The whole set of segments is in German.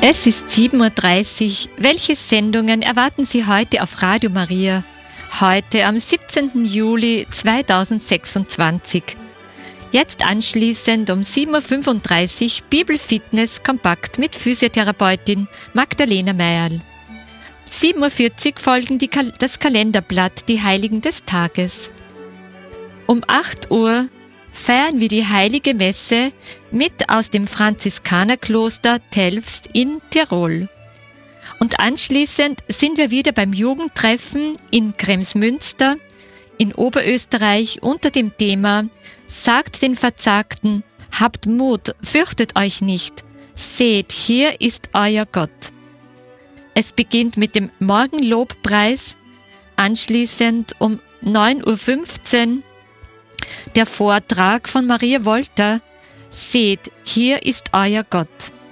Es ist 7:30 Uhr. Welche Sendungen erwarten Sie heute auf Radio Maria? Heute am 17. Juli 2026. Jetzt anschließend um 7:35 Uhr Bibelfitness kompakt mit Physiotherapeutin Magdalena Meierl. 7:40 Uhr folgen das Kalenderblatt Die Heiligen des Tages. Um 8 Uhr feiern wir die Heilige Messe mit aus dem Franziskanerkloster Telfs in Tirol. Und anschließend sind wir wieder beim Jugendtreffen in Kremsmünster in Oberösterreich unter dem Thema Sagt den Verzagten, habt Mut, fürchtet euch nicht, seht, hier ist euer Gott. Es beginnt mit dem Morgenlobpreis, anschließend um 9:15 Uhr der Vortrag von Maria Wolter, seht, hier ist euer Gott.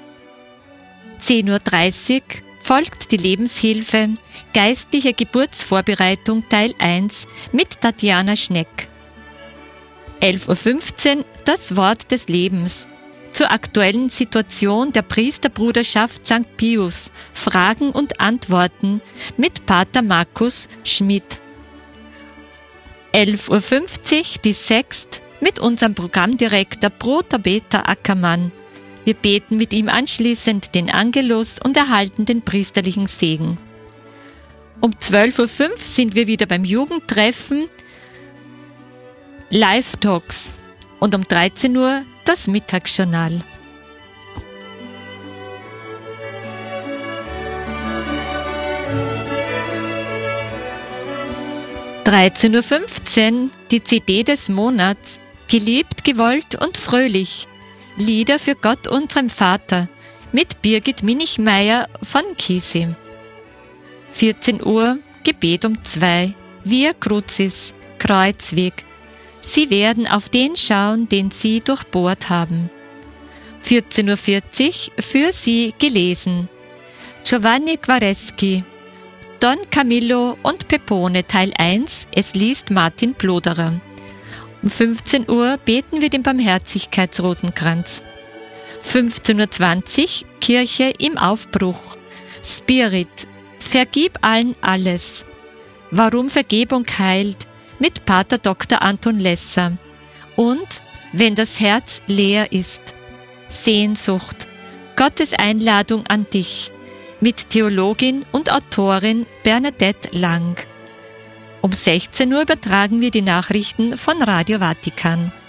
10:30 Uhr folgt die Lebenshilfe, geistliche Geburtsvorbereitung Teil 1 mit Tatjana Schneck. 11:15 Uhr das Wort des Lebens. Zur aktuellen Situation der Priesterbruderschaft St. Pius, Fragen und Antworten mit Pater Markus Schmidt. 11:50 Uhr die Sext mit unserem Programmdirektor Proter Peter Ackermann. Wir beten mit ihm anschließend den Angelus und erhalten den priesterlichen Segen. Um 12:05 Uhr sind wir wieder beim Jugendtreffen Live-Talks und um 13 Uhr das Mittagsjournal. Um 13:15 Uhr die CD des Monats, geliebt, gewollt und fröhlich, Lieder für Gott unserem Vater, mit Birgit Minichmeier von Kisi. 14 Uhr Gebet um 2, Via Crucis, Kreuzweg. Sie werden auf den schauen, den Sie durchbohrt haben. 14:40 Uhr für Sie gelesen. Giovanni Guareschi, Don Camillo und Pepone Teil 1, es liest Martin Ploderer. Um 15 Uhr beten wir den Barmherzigkeitsrosenkranz. 15:20 Uhr Kirche im Aufbruch. Spirit, vergib allen alles. Warum Vergebung heilt mit Pater Dr. Anton Lesser. Und wenn das Herz leer ist. Sehnsucht, Gottes Einladung an dich. Mit Theologin und Autorin Bernadette Lang. Um 16 Uhr übertragen wir die Nachrichten von Radio Vatikan.